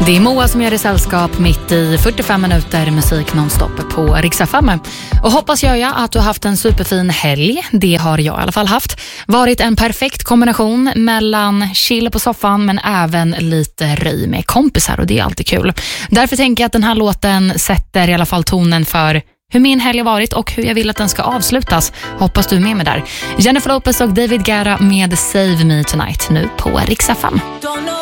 Det är Moa som gör det sällskap mitt i 45 minuter musik nonstop på Rix FM. Och hoppas jag att du har haft en superfin helg. Det har jag i alla fall haft. Varit en perfekt kombination mellan chill på soffan men även lite röj med kompisar, och det är alltid kul. Därför tänker jag att den här låten sätter i alla fall tonen för hur min helg har varit och hur jag vill att den ska avslutas. Hoppas du är med mig där. Jennifer Lopez och David Guetta med Save Me Tonight nu på Rix FM.